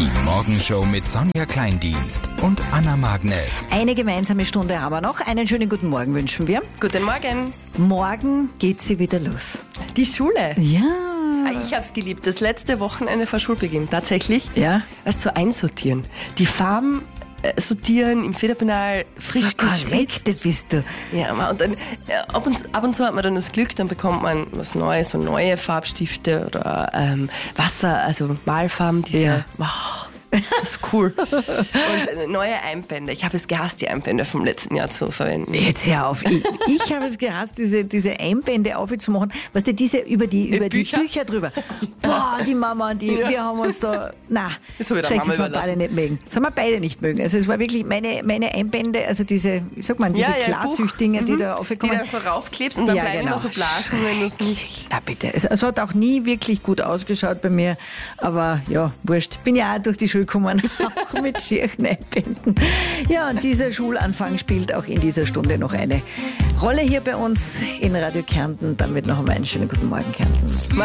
Die Morgenshow mit Sonja Kleindienst und Anna Magnet. Eine gemeinsame Stunde haben wir noch. Einen schönen guten Morgen wünschen wir. Guten Morgen. Morgen geht sie wieder los. Die Schule. Ja. Ich habe es geliebt. Das letzte Wochenende vor Schulbeginn. Tatsächlich. Ja. Was zu einsortieren. Die Farben sortieren im Federpenal, frisch So korrekt bist du. Ja, und dann ab und zu hat man dann das Glück, dann bekommt man was Neues, so neue Farbstifte oder Wasser, also Malfarben, diese. Ja. Das ist cool. Und neue Einbände. Ich habe es gehasst, die Einbände vom letzten Jahr zu verwenden. Jetzt hör auf. Ich habe es gehasst, diese Einbände aufzumachen. Weißt du, diese über die Bücher drüber. Boah, die Mama und wir haben uns da, Das habe ich der Mama überlassen. beide nicht mögen. Das haben wir beide nicht mögen. Also es war wirklich meine Einbände, also diese, wie sagt man, diese Glashüchtinger, die da aufgekommen die dann so raufklebst und dann bleiben immer so Blasen, wenn du es nicht... Na bitte, es hat auch nie wirklich gut ausgeschaut bei mir, aber ja, wurscht. Bin ja auch durch die Schule gekommen, auch mit schieren Einbänden. Ja, und dieser Schulanfang spielt auch in dieser Stunde noch eine Rolle hier bei uns in Radio Kärnten. Damit noch einmal einen schönen guten Morgen, Kärnten.